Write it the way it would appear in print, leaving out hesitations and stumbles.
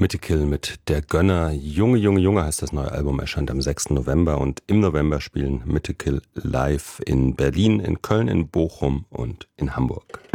Mythical mit Der Gönner. Junge, Junge, Junge heißt das neue Album, erscheint am 6. November und im November spielen Mythical live in Berlin, in Köln, in Bochum und in Hamburg.